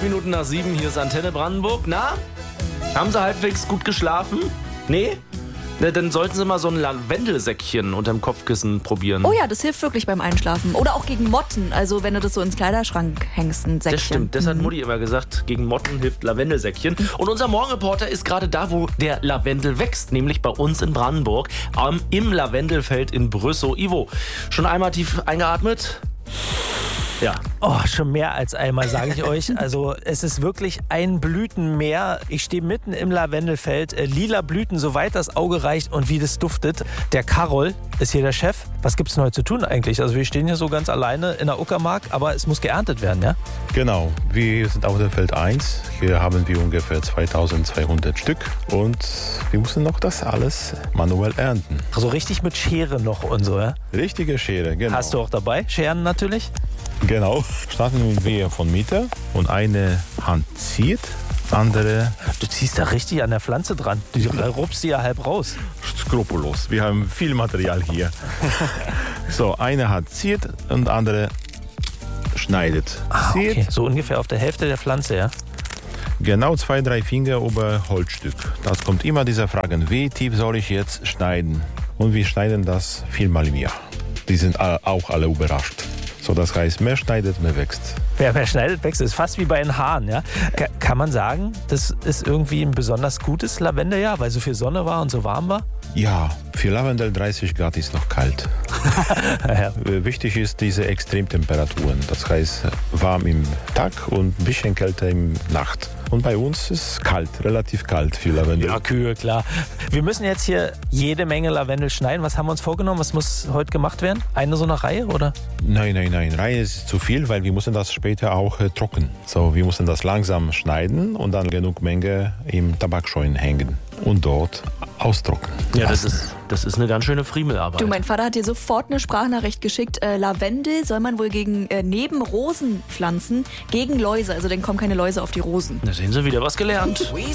Minuten nach 7, hier ist Antenne Brandenburg. Na, haben Sie halbwegs gut geschlafen? Nee? Na, dann sollten Sie mal so ein Lavendelsäckchen unterm Kopfkissen probieren. Oh ja, das hilft wirklich beim Einschlafen. Oder auch gegen Motten, also wenn du das so ins Kleiderschrank hängst, ein Säckchen. Das stimmt, das hat Mutti immer gesagt, gegen Motten hilft Lavendelsäckchen. Und unser Morgenreporter ist gerade da, wo der Lavendel wächst, nämlich bei uns in Brandenburg, im Lavendelfeld in Brüssow. Ivo, schon einmal tief eingeatmet? Ja. Oh, schon mehr als einmal, sage ich euch. Also es ist wirklich ein Blütenmeer. Ich stehe mitten im Lavendelfeld. Lila Blüten, soweit das Auge reicht und wie das duftet. Der Karol ist hier der Chef. Was gibt es denn heute zu tun eigentlich? Also wir stehen hier so ganz alleine in der Uckermark, aber es muss geerntet werden, ja? Genau, wir sind auf dem Feld 1. Hier haben wir ungefähr 2200 Stück und wir müssen noch das alles manuell ernten. So richtig mit Schere noch und so, ja? Richtige Schere, genau. Hast du auch dabei? Scheren natürlich? Genau. Starten wir von Mitte und eine Hand zieht, andere... Du ziehst da richtig an der Pflanze dran. Du rupst die ja halb raus. Skrupellos. Wir haben viel Material hier. So, eine Hand zieht und andere schneidet. Okay. So ungefähr auf der Hälfte der Pflanze, ja? Genau 2-3 Finger über Holzstück. Das kommt immer diese Fragen, wie tief soll ich jetzt schneiden? Und wir schneiden das viermal im Jahr. Die sind auch alle überrascht. So, das heißt, mehr schneidet, mehr wächst. Wer mehr schneidet, wächst. Ist fast wie bei den Haaren, ja? Kann man sagen, das ist irgendwie ein besonders gutes Lavendeljahr, weil so viel Sonne war und so warm war? Ja, für Lavendel 30 Grad ist noch kalt. Ja. Wichtig ist diese Extremtemperaturen. Das heißt, warm im Tag und ein bisschen kälter im Nacht. Und bei uns ist es kalt, relativ kalt für Lavendel. Ja, Kühe, klar. Wir müssen jetzt hier jede Menge Lavendel schneiden. Was haben wir uns vorgenommen? Was muss heute gemacht werden? Eine so eine Reihe, oder? Nein. Reihe ist zu viel, weil wir müssen das später auch trocken. So, wir müssen das langsam schneiden und dann genug Menge im Tabakscheun hängen und dort austrocknen. Ja, das ist eine ganz schöne Friemelarbeit. Du, mein Vater hat dir sofort eine Sprachnachricht geschickt. Lavendel soll man wohl neben Rosen pflanzen, gegen Läuse. Also dann kommen keine Läuse auf die Rosen. Da sehen Sie wieder was gelernt.